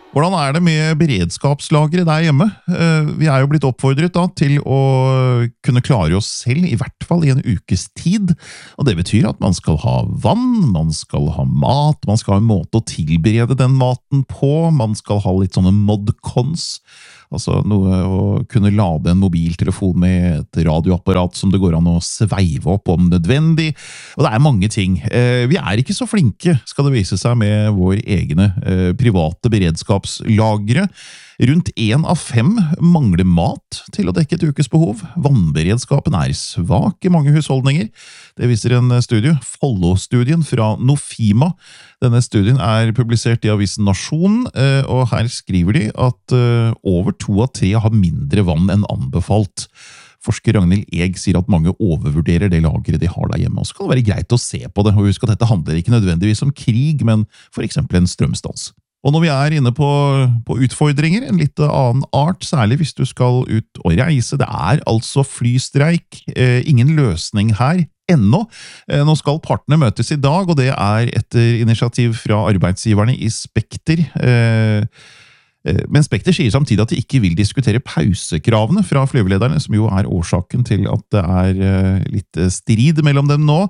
Hvordan det med beredskapslagre der hjemme? Vi jo blitt oppfordret da, til å kunne klare oss selv, i hvert fall i en ukes tid. Og det betyr at man skal ha vann, man skal ha mat, man skal ha en måte å tilberede den maten på, man skal ha litt sånne modcons, altså noe å kunne lade en mobiltelefon med et radioapparat som det går an å sveive opp om nødvendig. Og det mange ting. Vi ikke så flinke, skal det vise seg, med vår egne private beredskapslagre. Rundt 1 av 5 mangler mat til å dekke et ukes behov. Vannberedskapen svak i mange husholdninger. Det viser en studie, Follo-studien fra Nofima. Denne studien publisert i avisen Nasjon, og her skriver de at over 2 av 3 har mindre vann enn anbefalt. Forsker Ragnhild Eg sier at mange overvurderer det lageret de har der hjemme, og så kan det være greit å se på det, og husk at dette handler ikke nødvendigvis om krig, men for eksempel en strømstans. Og når vi inne på utfordringer, en litt annen art, særlig hvis du skal ut og reise, det altså flystreik, ingen løsning her, ennå. Nå skal partene møtes i dag, og det etter initiativ fra arbeidsgiverne i Spekter. Men Spekter sier samtidig at de ikke vil diskutere pausekravene fra flyvelederne, som jo årsaken til at det litt strid mellom dem nå.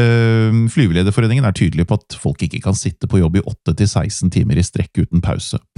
Flyvelederforeningen tydelig på at folk ikke kan sitte på jobb i 8 til 16 timer i strekk uten pause.